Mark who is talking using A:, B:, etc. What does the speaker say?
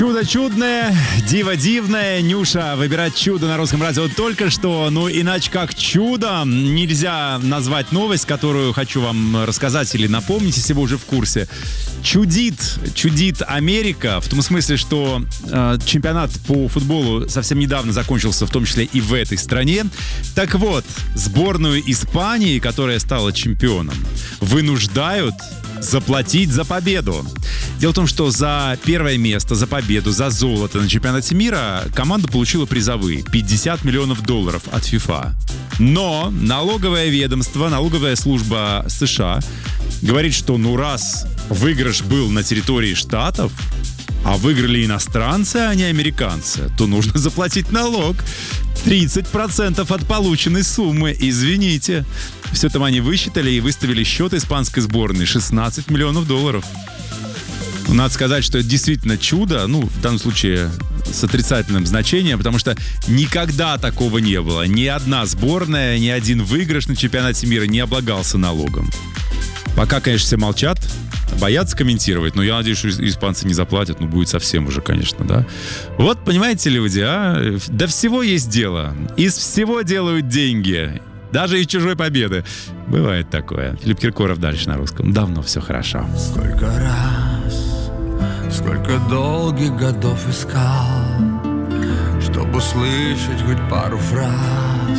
A: Чудо чудное, диво дивное. Нюша выбирает чудо на Русском радио только что. Ну, иначе как чудом нельзя назвать новость, которую хочу вам рассказать или напомнить, если вы уже в курсе. Чудит Америка, в том смысле, что чемпионат по футболу совсем недавно закончился, в том числе и в этой стране. Так вот, сборную Испании, которая стала чемпионом, вынуждают заплатить за победу. Дело в том, что за первое место, за победу, за золото на чемпионате мира команда получила призовые $50 миллионов от ФИФА. Но налоговое ведомство, налоговая служба США говорит, что раз выигрыш был на территории штатов, а выиграли иностранцы, а не американцы, то нужно заплатить налог. 30% от полученной суммы. Извините. Все это они высчитали и выставили счет испанской сборной $16 миллионов. Надо сказать, что это действительно чудо, в данном случае с отрицательным значением, потому что никогда такого не было. Ни одна сборная, ни один выигрыш на чемпионате мира не облагался налогом. Пока, конечно, все молчат, боятся комментировать, но я надеюсь, что испанцы не заплатят, будет совсем уже, конечно, да. Вот, понимаете, люди, до всего есть дело. Из всего делают деньги. Даже из чужой победы. Бывает такое. Филипп Киркоров дальше на русском. Давно все хорошо.
B: Сколько раз, сколько долгих годов искал, чтобы услышать хоть пару фраз